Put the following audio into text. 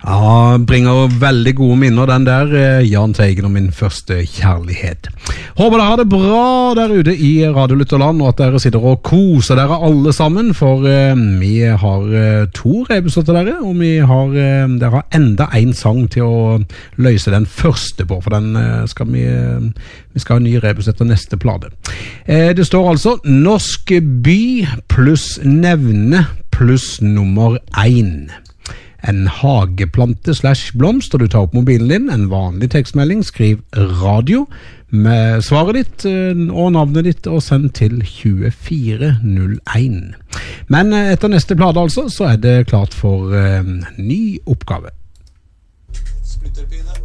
Ja, bringer veldig gode minner den der, Jahn Teigen og min første kjærlighet. Håper dere har det bra der ute i Radiolytterland, og at dere sitter og koser dere alle sammen, for vi har 2 rebuser til dere, og dere har enda en sang til å løse den første på, for den skal vi skal ha en ny rebus etter neste plate. Det står altså Norsk by pluss nevne pluss nummer 1. En hageplante / blomst, og du tar opp mobilen din, en vanlig tekstmelding, skriv radio med svaret ditt og navnet ditt, og send til 2401. Men etter neste plate altså, så er det klart for ny oppgave. Splitterpine.